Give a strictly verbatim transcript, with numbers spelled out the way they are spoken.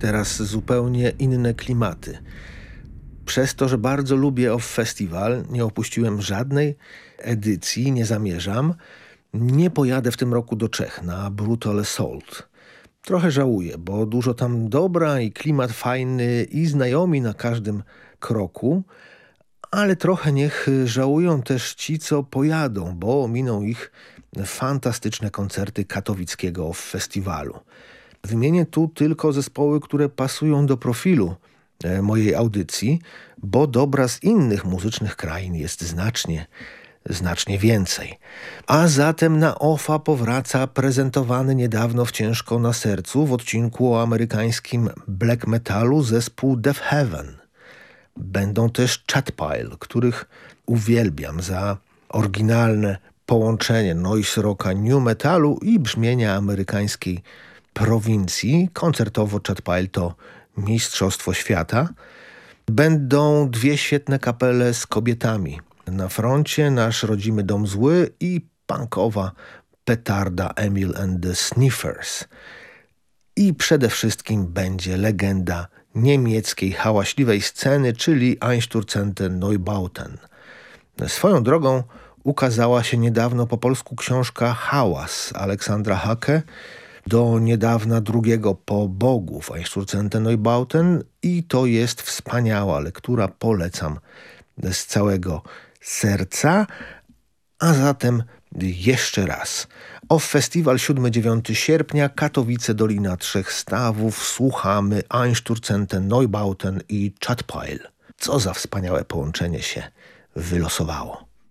Teraz zupełnie inne klimaty. Przez to, że bardzo lubię Off Festival, nie opuściłem żadnej edycji, nie zamierzam. Nie pojadę w tym roku do Czech na Brutal Assault. Trochę żałuję, bo dużo tam dobra i klimat fajny i znajomi na każdym kroku, ale trochę niech żałują też ci, co pojadą, bo miną ich fantastyczne koncerty katowickiego Off Festiwalu. Wymienię tu tylko zespoły, które pasują do profilu mojej audycji, bo dobra z innych muzycznych krain jest znacznie, znacznie więcej. A zatem na Offa powraca prezentowany niedawno w Ciężko na sercu w odcinku o amerykańskim black metalu zespół Death Heaven. Będą też Chatpile, których uwielbiam za oryginalne połączenie noise rocka, new metalu i brzmienia amerykańskiej prowincji. Koncertowo Chatpile to mistrzostwo świata. Będą dwie świetne kapele z kobietami. Na froncie Nasz rodzimy dom zły i punkowa petarda Emil and the Sniffers. I przede wszystkim będzie legenda niemieckiej hałaśliwej sceny, czyli Einstürzende Neubauten. Swoją drogą ukazała się niedawno po polsku książka Hałas Aleksandra Hake, do niedawna drugiego po Bogów Einstürzende Neubauten, i to jest wspaniała lektura, polecam z całego serca. A zatem jeszcze raz. Off Festival siódmego do dziewiątego sierpnia, Katowice, Dolina Trzech Stawów. Słuchamy Einstürzende Neubauten i Chatpile. Co za wspaniałe połączenie się wylosowało.